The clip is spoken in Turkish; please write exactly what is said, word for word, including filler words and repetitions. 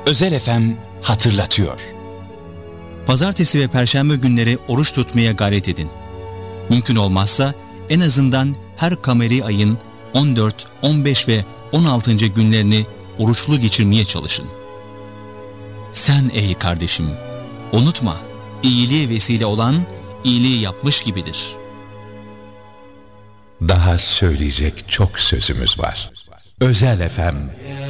Özel F M hatırlatıyor. Pazartesi ve Perşembe günleri oruç tutmaya gayret edin. Mümkün olmazsa en azından her kameri ayın on dört, on beş ve on altıncı günlerini oruçlu geçirmeye çalışın. Sen ey kardeşim, unutma, iyiliğe vesile olan iyiliği yapmış gibidir. Daha söyleyecek çok sözümüz var. Özel F M